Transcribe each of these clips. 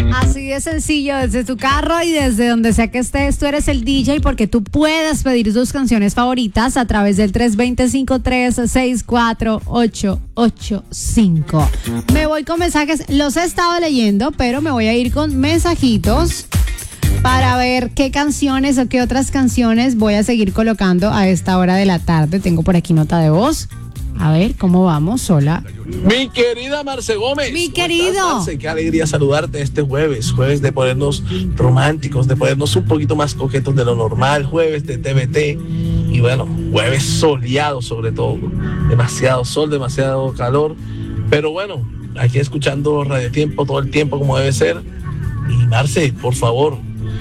Así de sencillo, desde tu carro y desde donde sea que estés, tú eres el DJ porque tú puedes pedir tus canciones favoritas a través del 320-536-4885. Me voy con mensajes, los he estado leyendo, pero me voy a ir con mensajitos para ver qué canciones o qué otras canciones voy a seguir colocando a esta hora de la tarde. Tengo por aquí nota de voz. A ver, ¿cómo vamos? Hola. Mi querida Marce Gómez. Mi querido. Marce, qué alegría saludarte este jueves de ponernos románticos, de ponernos un poquito más coquetos de lo normal, jueves de TBT y bueno, jueves soleado sobre todo. Demasiado sol, demasiado calor, pero bueno, aquí escuchando Radio Tiempo todo el tiempo como debe ser. Y Marce, por favor,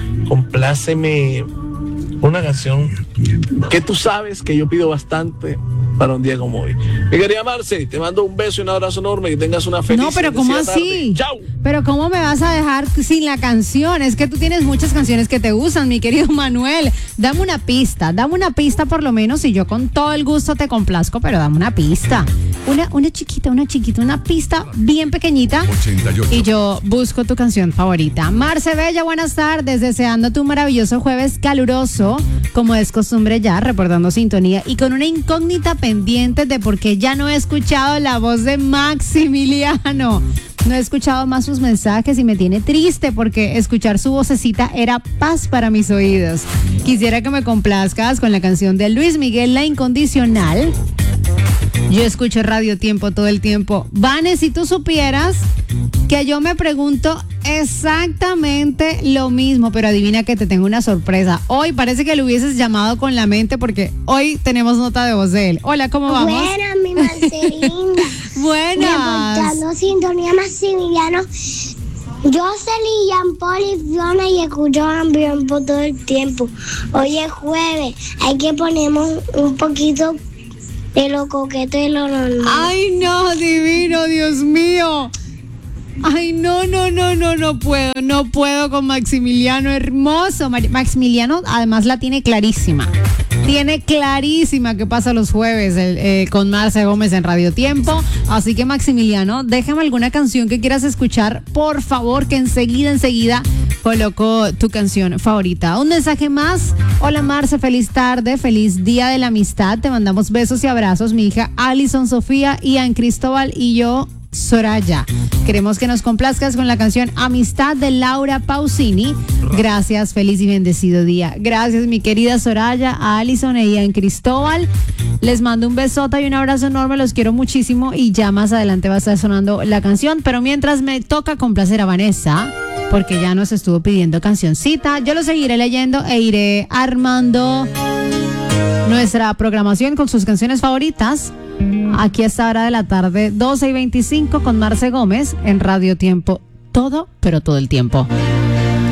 compláceme una canción que tú sabes que yo pido bastante para un día como hoy. Mi querida Marce, te mando un beso y un abrazo enorme, que tengas una feliz No, pero ¿cómo así? Chao. Pero ¿cómo me vas a dejar sin la canción? Es que tú tienes muchas canciones que te gustan, mi querido Manuel. Dame una pista por lo menos y yo con todo el gusto te complazco, pero dame una pista. Una chiquita, una pista bien pequeñita 88. y yo busco tu canción favorita. Marce Bella, buenas tardes, deseándote un maravilloso jueves caluroso, como es costumbre ya, reportando sintonía y con una incógnita pendiente de por qué ya no he escuchado la voz de Maximiliano. No he escuchado más sus mensajes y me tiene triste porque escuchar su vocecita era paz para mis oídos. Quisiera que me complazcas con la canción de Luis Miguel, La Incondicional. Yo escucho Radio Tiempo todo el tiempo. Vane, si tú supieras que yo me pregunto exactamente lo mismo, pero adivina que te tengo una sorpresa. Hoy parece que lo hubieses llamado con la mente porque hoy tenemos nota de voz de él. Hola, ¿cómo vamos? Buenas, mi Marcelinda. Buenas. Reportando sintonía Maximiliano. Yo soy Jean Paul y Fiona y escucho Ambión por todo el tiempo. Hoy es jueves, hay que ponemos un poquito de lo coqueto y lo normal. Ay, no, divino, Dios mío. Ay, no puedo con Maximiliano, hermoso. Maximiliano además la tiene clarísima. Tiene clarísima que pasa los jueves con Marce Gómez en Radio Tiempo. Así que Maximiliano, déjame alguna canción que quieras escuchar, por favor, que enseguida coloco tu canción favorita. Un mensaje más. Hola Marce, feliz tarde, feliz día de la amistad. Te mandamos besos y abrazos, mi hija Alison Sofía, Ian Cristóbal y yo, Soraya. Queremos que nos complazcas con la canción Amistad de Laura Pausini. Gracias, feliz y bendecido día. Gracias, mi querida Soraya, a Alison e Ian Cristóbal. Les mando un besote y un abrazo enorme, los quiero muchísimo y ya más adelante va a estar sonando la canción. Pero mientras me toca complacer a Vanessa, porque ya nos estuvo pidiendo cancioncita, yo lo seguiré leyendo e iré armando nuestra programación con sus canciones favoritas. Aquí a esta hora de la tarde, 12:25 con Marce Gómez en Radio Tiempo. Todo, pero todo el tiempo.